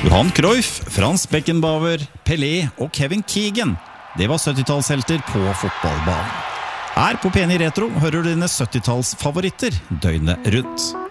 Johan Cruyff, Frans Beckenbauer, Pelé og Kevin Keegan. Det var 70-tallshelter på fotballbanen. Her på P9 Retro hører du dine 70-tallsfavoritter døgnet rundt.